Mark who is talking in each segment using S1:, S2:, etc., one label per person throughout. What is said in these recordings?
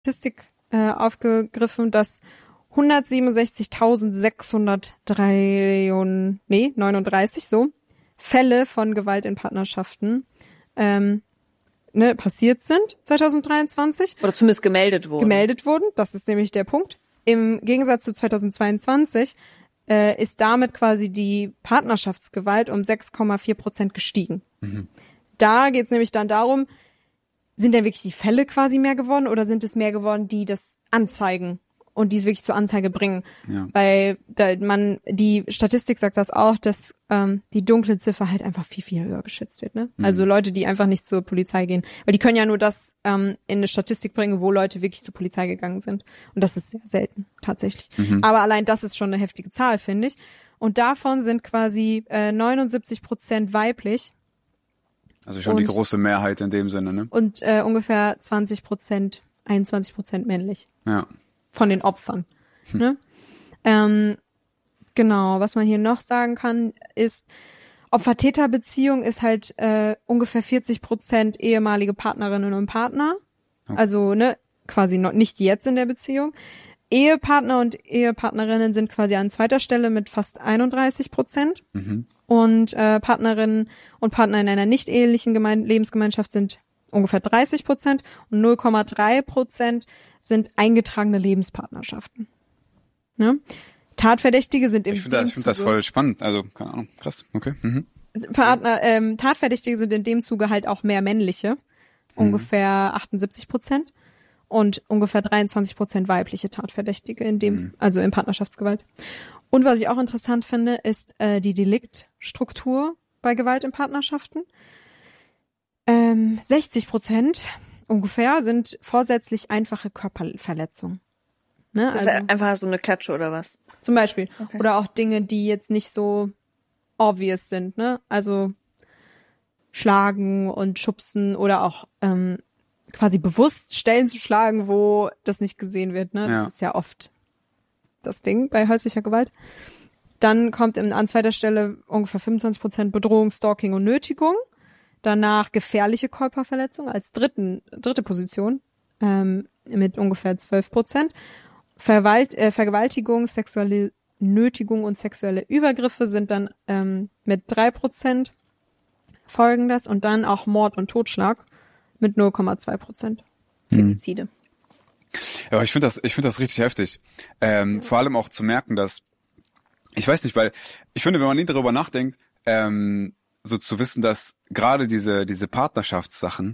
S1: Statistik aufgegriffen, dass 167.639 Fälle von Gewalt in Partnerschaften passiert sind 2023.
S2: Oder zumindest gemeldet wurden.
S1: Das ist nämlich der Punkt. Im Gegensatz zu 2022 ist damit quasi die Partnerschaftsgewalt um 6,4% gestiegen. Mhm. Da geht es nämlich dann darum, sind denn wirklich die Fälle quasi mehr geworden oder sind es mehr geworden, die das anzeigen und die es wirklich zur Anzeige bringen? Ja. Weil die Statistik sagt das auch, dass die dunkle Ziffer halt einfach viel, viel höher geschätzt wird. Ne? Mhm. Also Leute, die einfach nicht zur Polizei gehen. Weil die können ja nur das in eine Statistik bringen, wo Leute wirklich zur Polizei gegangen sind. Und das ist sehr selten, tatsächlich. Mhm. Aber allein das ist schon eine heftige Zahl, finde ich. Und davon sind quasi 79% weiblich.
S3: Also schon die große Mehrheit in dem Sinne, ne?
S1: Und ungefähr 21% männlich.
S3: Ja.
S1: Von den Opfern. Ne? Genau, was man hier noch sagen kann, ist, Opfer-Täter-Beziehung ist halt ungefähr 40% ehemalige Partnerinnen und Partner. Okay. Also quasi noch nicht die jetzt in der Beziehung. Ehepartner und Ehepartnerinnen sind quasi an zweiter Stelle mit fast 31%. Mhm. Und Partnerinnen und Partner in einer nicht ehelichen Lebensgemeinschaft sind ungefähr 30% und 0,3% sind eingetragene Lebenspartnerschaften. Ne? Tatverdächtige sind im
S3: Ich finde das voll spannend. Also, keine Ahnung, krass, okay. Mhm.
S1: Tatverdächtige sind in dem Zuge halt auch mehr männliche, ungefähr 78%. Und ungefähr 23% weibliche Tatverdächtige also in Partnerschaftsgewalt. Und was ich auch interessant finde, ist die Deliktstruktur bei Gewalt in Partnerschaften. 60% ungefähr sind vorsätzlich einfache Körperverletzungen. Ne?
S2: Das ist einfach so eine Klatsche oder was?
S1: Zum Beispiel. Okay. Oder auch Dinge, die jetzt nicht so obvious sind. Ne? Also schlagen und schubsen oder auch quasi bewusst Stellen zu schlagen, wo das nicht gesehen wird. Ne? Das ist ja oft das Ding bei häuslicher Gewalt. Dann kommt an zweiter Stelle ungefähr 25% Bedrohung, Stalking und Nötigung. Danach gefährliche Körperverletzung als dritte Position mit ungefähr 12%. Vergewaltigung, sexuelle Nötigung und sexuelle Übergriffe sind dann mit 3% folgen das. Und dann auch Mord und Totschlag mit 0,2%.
S2: Femizide.
S3: Ja, aber ich finde das richtig heftig. Vor allem auch zu merken, dass, ich weiß nicht, weil ich finde, wenn man nie darüber nachdenkt, so zu wissen, dass gerade diese Partnerschaftssachen,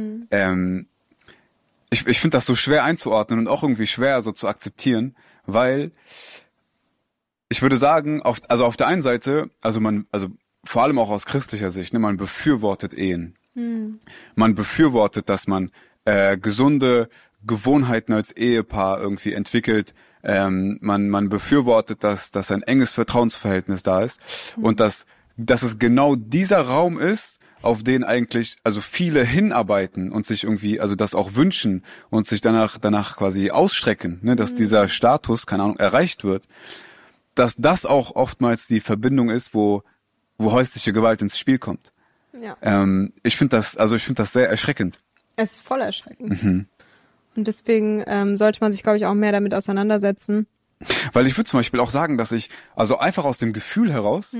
S3: ich finde das so schwer einzuordnen und auch irgendwie schwer so zu akzeptieren, weil ich würde sagen, auf der einen Seite, also vor allem auch aus christlicher Sicht, ne, man befürwortet Ehen. Man befürwortet, dass man gesunde Gewohnheiten als Ehepaar irgendwie entwickelt. Man befürwortet, dass ein enges Vertrauensverhältnis da ist und dass es genau dieser Raum ist, auf den eigentlich also viele hinarbeiten und sich irgendwie also das auch wünschen und sich danach quasi ausstrecken, ne, dass dieser Status, keine Ahnung, erreicht wird, dass das auch oftmals die Verbindung ist, wo häusliche Gewalt ins Spiel kommt.
S1: Ja.
S3: Ich finde das sehr erschreckend.
S1: Es ist voll erschreckend. Mhm. Und deswegen sollte man sich, glaube ich, auch mehr damit auseinandersetzen.
S3: Weil ich würde zum Beispiel auch sagen, dass ich, also einfach aus dem Gefühl heraus,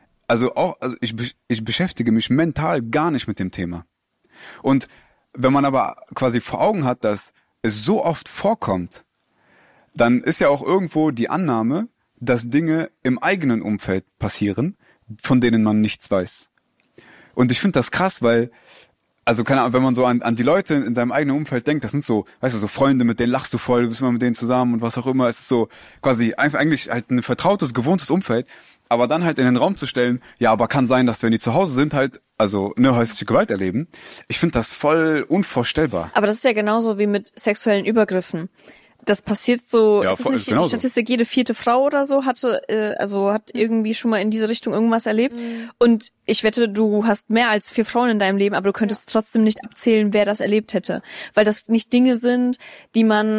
S3: ich beschäftige mich mental gar nicht mit dem Thema. Und wenn man aber quasi vor Augen hat, dass es so oft vorkommt, dann ist ja auch irgendwo die Annahme, dass Dinge im eigenen Umfeld passieren, von denen man nichts weiß. Und ich finde das krass, weil, also keine Ahnung, wenn man so an die Leute in seinem eigenen Umfeld denkt, das sind so, weißt du, so Freunde, mit denen lachst du voll, du bist immer mit denen zusammen und was auch immer. Es ist so quasi eigentlich halt ein vertrautes, gewohntes Umfeld, aber dann halt in den Raum zu stellen, ja, aber kann sein, dass wenn die zu Hause sind, halt, also eine häusliche Gewalt erleben. Ich finde das voll unvorstellbar.
S2: Aber das ist ja genauso wie mit sexuellen Übergriffen. Das passiert so,
S3: ja,
S2: ist es nicht in der Statistik, jede 4. Frau oder so hat irgendwie schon mal in diese Richtung irgendwas erlebt. Und ich wette, du hast mehr als 4 Frauen in deinem Leben, aber du könntest trotzdem nicht abzählen, wer das erlebt hätte. Weil das nicht Dinge sind, die man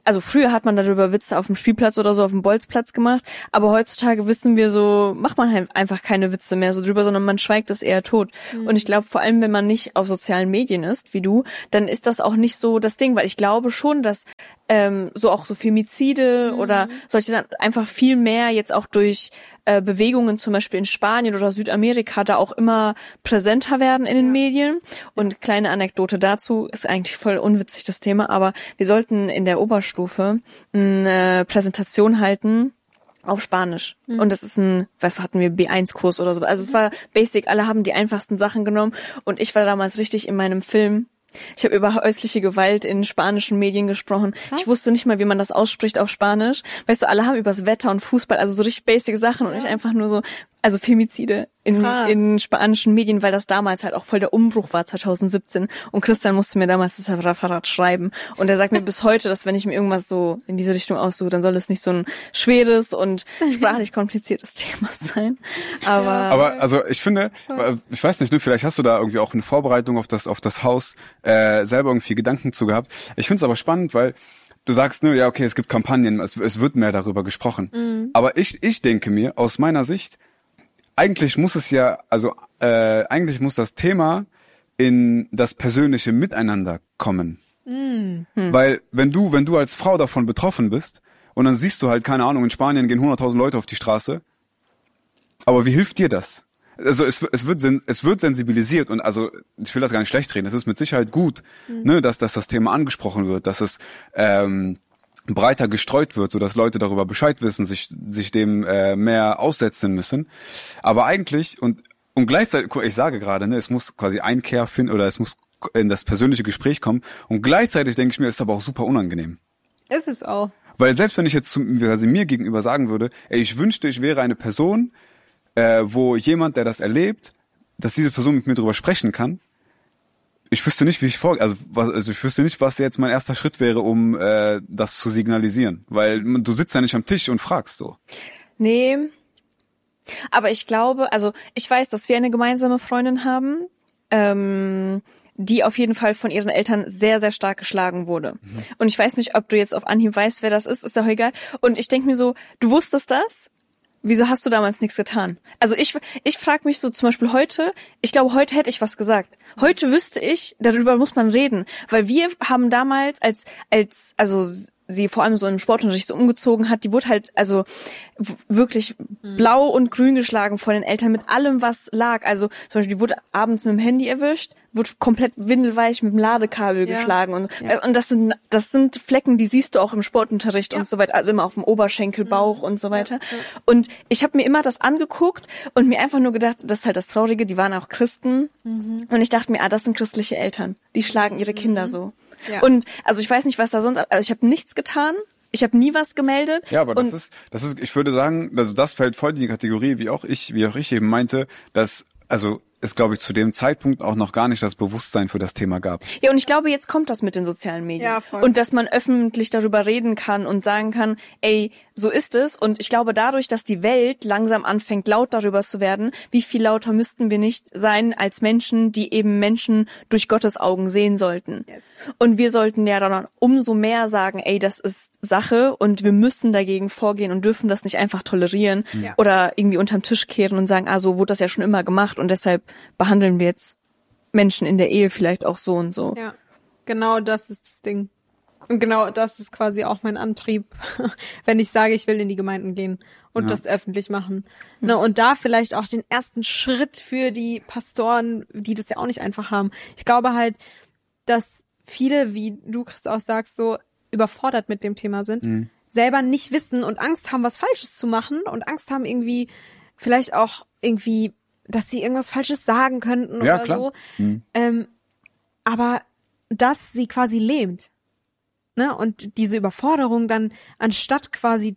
S2: also früher hat man darüber Witze auf dem Spielplatz oder so auf dem Bolzplatz gemacht, aber heutzutage wissen wir so, macht man halt einfach keine Witze mehr so drüber, sondern man schweigt das eher tot. Und ich glaube, vor allem, wenn man nicht auf sozialen Medien ist, wie du, dann ist das auch nicht so das Ding, weil ich glaube schon, dass so auch so Femizide oder solche Sachen einfach viel mehr jetzt auch durch Bewegungen zum Beispiel in Spanien oder Südamerika da auch immer präsenter werden in den Medien. Und kleine Anekdote dazu, ist eigentlich voll unwitzig das Thema, aber wir sollten in der Oberstufe eine Präsentation halten auf Spanisch. Und das ist was hatten wir, B1-Kurs oder so. Also es war basic, alle haben die einfachsten Sachen genommen und ich war damals richtig in meinem Film. Ich habe über häusliche Gewalt in spanischen Medien gesprochen. Was? Ich wusste nicht mal, wie man das ausspricht auf Spanisch. Weißt du, alle haben übers Wetter und Fußball, also so richtig basic Sachen und ich einfach nur so, also Femizide in spanischen Medien, weil das damals halt auch voll der Umbruch war, 2017. Und Christian musste mir damals das Referat schreiben. Und er sagt mir bis heute, dass wenn ich mir irgendwas so in diese Richtung aussuche, dann soll es nicht so ein schweres und sprachlich kompliziertes Thema sein.
S3: Aber also ich finde, ich weiß nicht, vielleicht hast du da irgendwie auch eine Vorbereitung auf das Haus selber irgendwie Gedanken zu gehabt. Ich finde es aber spannend, weil du sagst, ne, ja okay, es gibt Kampagnen, es wird mehr darüber gesprochen. Aber ich denke mir, aus meiner Sicht, eigentlich muss das Thema in das persönliche Miteinander kommen. Weil wenn du als Frau davon betroffen bist und dann siehst du halt, keine Ahnung, in Spanien gehen 100.000 Leute auf die Straße, aber wie hilft dir das? Also es wird sensibilisiert und also ich will das gar nicht schlecht reden, es ist mit Sicherheit gut, ne, dass das Thema angesprochen wird, dass es breiter gestreut wird, so dass Leute darüber Bescheid wissen, sich dem mehr aussetzen müssen. Aber eigentlich und gleichzeitig, ich sage gerade, ne, es muss quasi Einkehr finden oder es muss in das persönliche Gespräch kommen. Und gleichzeitig denke ich mir, ist es aber auch super unangenehm.
S1: Ist es auch.
S3: Weil selbst wenn ich jetzt mir gegenüber sagen würde, ey, ich wünschte, ich wäre eine Person, wo jemand, der das erlebt, dass diese Person mit mir drüber sprechen kann. Ich wüsste nicht, wie ich ich wüsste nicht, was jetzt mein erster Schritt wäre, um das zu signalisieren. Weil du sitzt ja nicht am Tisch und fragst so.
S2: Nee. Aber ich glaube, also ich weiß, dass wir eine gemeinsame Freundin haben, die auf jeden Fall von ihren Eltern sehr, sehr stark geschlagen wurde. Und ich weiß nicht, ob du jetzt auf Anhieb weißt, wer das ist doch egal. Und ich denke mir so, du wusstest das? Wieso hast du damals nichts getan? Also ich frage mich so zum Beispiel heute, ich glaube, heute hätte ich was gesagt. Heute wüsste ich, darüber muss man reden. Weil wir haben damals also sie vor allem so im Sportunterricht so umgezogen hat, die wurde halt also wirklich blau und grün geschlagen von den Eltern mit allem, was lag. Also zum Beispiel, die wurde abends mit dem Handy erwischt, wurde komplett windelweich mit dem Ladekabel geschlagen und das sind Flecken, die siehst du auch im Sportunterricht und so weiter, also immer auf dem Oberschenkel, Bauch und so weiter. Und ich habe mir immer das angeguckt und mir einfach nur gedacht, das ist halt das Traurige, die waren auch Christen und ich dachte mir, das sind christliche Eltern, die schlagen ihre Kinder so. Ja. Und also ich weiß nicht, was da sonst, also ich habe nichts getan, ich habe nie was gemeldet.
S3: Ja, aber das ist, ich würde sagen, also das fällt voll in die Kategorie, wie auch ich eben meinte, dass, also es, glaube ich, zu dem Zeitpunkt auch noch gar nicht das Bewusstsein für das Thema gab.
S2: Ja, und ich glaube, jetzt kommt das mit den sozialen Medien. Ja, voll. Und dass man öffentlich darüber reden kann und sagen kann, ey, so ist es. Und ich glaube, dadurch, dass die Welt langsam anfängt, laut darüber zu werden, wie viel lauter müssten wir nicht sein als Menschen, die eben Menschen durch Gottes Augen sehen sollten. Yes. Und wir sollten ja dann umso mehr sagen, ey, das ist Sache und wir müssen dagegen vorgehen und dürfen das nicht einfach tolerieren oder irgendwie unterm Tisch kehren und sagen, so wurde das ja schon immer gemacht und deshalb behandeln wir jetzt Menschen in der Ehe vielleicht auch so und so.
S1: Ja, genau das ist das Ding. Und genau das ist quasi auch mein Antrieb, wenn ich sage, ich will in die Gemeinden gehen und das öffentlich machen. Ne, und da vielleicht auch den ersten Schritt für die Pastoren, die das ja auch nicht einfach haben. Ich glaube halt, dass viele, wie du, Chris, auch sagst, so überfordert mit dem Thema sind, selber nicht wissen und Angst haben, was Falsches zu machen und Angst haben irgendwie, vielleicht auch irgendwie, dass sie irgendwas Falsches sagen könnten oder klar. So. Aber dass sie quasi lähmt. Ne? Und diese Überforderung dann, anstatt quasi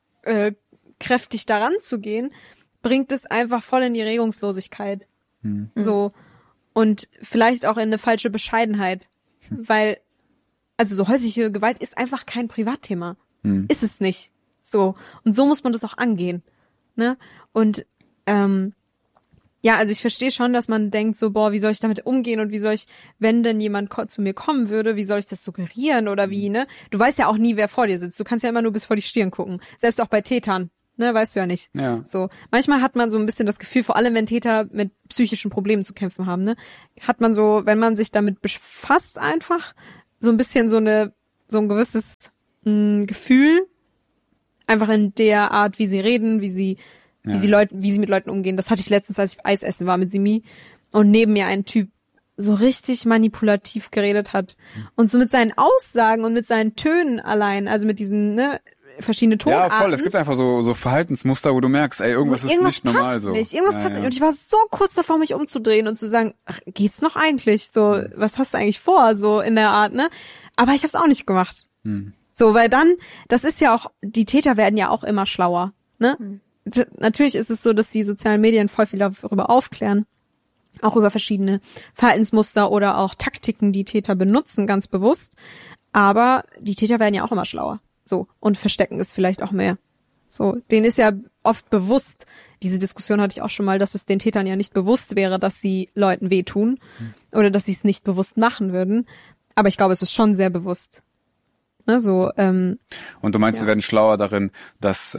S1: tatkräftig daran zu gehen, bringt es einfach voll in die Regungslosigkeit. So. Und vielleicht auch in eine falsche Bescheidenheit. Weil, also so häusliche Gewalt ist einfach kein Privatthema. Ist es nicht. So. Und so muss man das auch angehen. Ne? Und Ja, also ich verstehe schon, dass man denkt so, boah, wie soll ich damit umgehen und wie soll ich, wenn denn jemand zu mir kommen würde, wie soll ich das suggerieren oder wie, ne? Du weißt ja auch nie, wer vor dir sitzt. Du kannst ja immer nur bis vor die Stirn gucken. Selbst auch bei Tätern, ne? Weißt du ja nicht.
S3: Ja.
S1: So. Manchmal hat man so ein bisschen das Gefühl, vor allem wenn Täter mit psychischen Problemen zu kämpfen haben, ne? Hat man so, wenn man sich damit befasst einfach, so ein bisschen so ein gewisses Gefühl, einfach in der Art, wie sie reden, wie sie mit Leuten umgehen. Das hatte ich letztens, als ich Eis essen war mit Simi und neben mir ein Typ so richtig manipulativ geredet hat und so mit seinen Aussagen und mit seinen Tönen allein, also mit diesen verschiedene Tonarten.
S3: Ja, voll. Es gibt einfach so Verhaltensmuster, wo du merkst, ey, irgendwas ist nicht normal so.
S1: Irgendwas passt nicht. Und ich war so kurz davor, mich umzudrehen und zu sagen, ach, geht's noch eigentlich? So, was hast du eigentlich vor? So in der Art, ne? Aber ich hab's auch nicht gemacht. So, weil dann, das ist ja auch, die Täter werden ja auch immer schlauer, ne? Natürlich ist es so, dass die sozialen Medien voll viel darüber aufklären, auch über verschiedene Verhaltensmuster oder auch Taktiken, die Täter benutzen, ganz bewusst. Aber die Täter werden ja auch immer schlauer. So. Und verstecken es vielleicht auch mehr. So. Denen ist ja oft bewusst, diese Diskussion hatte ich auch schon mal, dass es den Tätern ja nicht bewusst wäre, dass sie Leuten wehtun oder dass sie es nicht bewusst machen würden. Aber ich glaube, es ist schon sehr bewusst. Ne, so,
S3: und du meinst, sie werden schlauer darin, das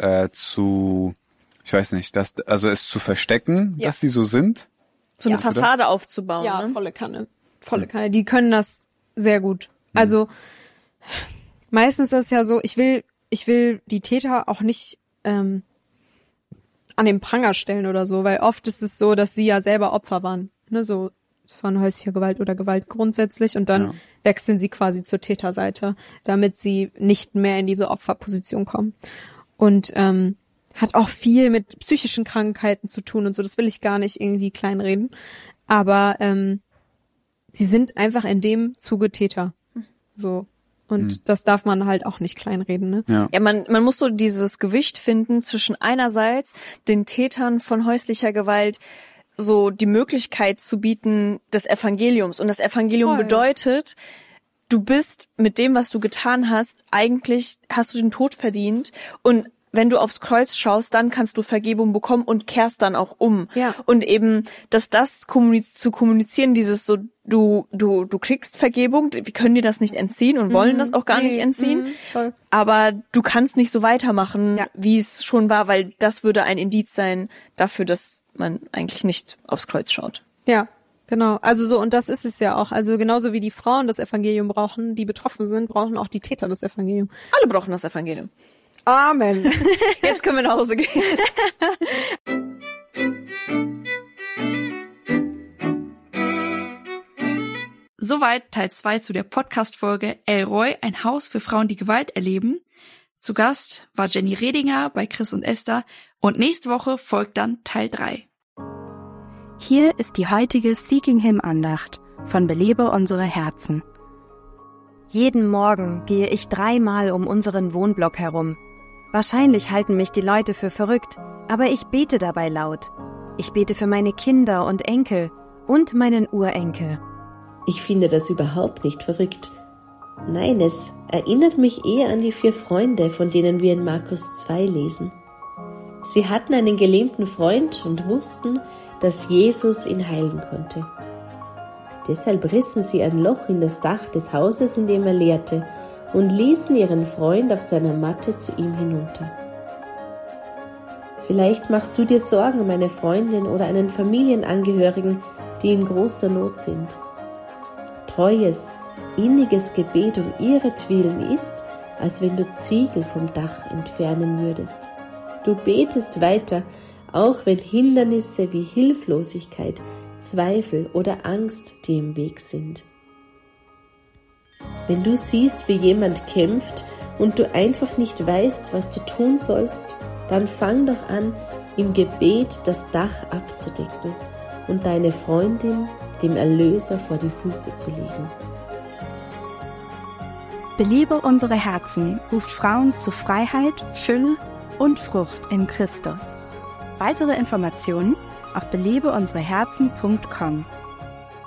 S3: es zu verstecken, dass sie so sind?
S2: So eine Fassade aufzubauen.
S1: Ja,
S2: ne?
S1: volle Kanne. Die können das sehr gut. Also meistens ist es ja so, ich will die Täter auch nicht an den Pranger stellen oder so, weil oft ist es so, dass sie ja selber Opfer waren, ne, so von häuslicher Gewalt oder Gewalt grundsätzlich und dann wechseln sie quasi zur Täterseite, damit sie nicht mehr in diese Opferposition kommen. Und hat auch viel mit psychischen Krankheiten zu tun und so, das will ich gar nicht irgendwie kleinreden. Aber sie sind einfach in dem Zuge Täter. So. Und das darf man halt auch nicht kleinreden, ne?
S2: Ja, man muss so dieses Gewicht finden zwischen einerseits den Tätern von häuslicher Gewalt so die Möglichkeit zu bieten des Evangeliums. Und das Evangelium bedeutet, du bist mit dem, was du getan hast, eigentlich hast du den Tod verdient und wenn du aufs Kreuz schaust, dann kannst du Vergebung bekommen und kehrst dann auch um.
S1: Ja.
S2: Und eben, dass das zu kommunizieren, dieses so, du kriegst Vergebung, wir können dir das nicht entziehen und wollen das auch gar nicht entziehen.
S1: Voll.
S2: Aber du kannst nicht so weitermachen, wie es schon war, weil das würde ein Indiz sein dafür, dass man eigentlich nicht aufs Kreuz schaut.
S1: Ja, genau. Also so, und das ist es ja auch. Also genauso wie die Frauen das Evangelium brauchen, die betroffen sind, brauchen auch die Täter das Evangelium.
S2: Alle brauchen das Evangelium.
S1: Amen.
S2: Jetzt können wir nach Hause gehen.
S4: Soweit Teil 2 zu der Podcast-Folge Elroy, ein Haus für Frauen, die Gewalt erleben. Zu Gast war Jenny Redinger bei Chris und Esther und nächste Woche folgt dann Teil 3.
S5: Hier ist die heutige Seeking Him Andacht von Belebe unsere Herzen.
S6: Jeden Morgen gehe ich 3-mal um unseren Wohnblock herum. Wahrscheinlich halten mich die Leute für verrückt, aber ich bete dabei laut. Ich bete für meine Kinder und Enkel und meinen Urenkel.
S7: Ich finde das überhaupt nicht verrückt. Nein, es erinnert mich eher an die 4 Freunde, von denen wir in Markus 2 lesen. Sie hatten einen gelähmten Freund und wussten, dass Jesus ihn heilen konnte. Deshalb rissen sie ein Loch in das Dach des Hauses, in dem er lehrte, und ließen ihren Freund auf seiner Matte zu ihm hinunter. Vielleicht machst du dir Sorgen um eine Freundin oder einen Familienangehörigen, die in großer Not sind. Treues, inniges Gebet um ihretwillen ist, als wenn du Ziegel vom Dach entfernen würdest. Du betest weiter, auch wenn Hindernisse wie Hilflosigkeit, Zweifel oder Angst dir im Weg sind. Wenn du siehst, wie jemand kämpft und du einfach nicht weißt, was du tun sollst, dann fang doch an, im Gebet das Dach abzudecken und deine Freundin dem Erlöser vor die Füße zu legen.
S5: Belebe unsere Herzen ruft Frauen zu Freiheit, Fülle und Frucht in Christus. Weitere Informationen auf belebeunsereherzen.com.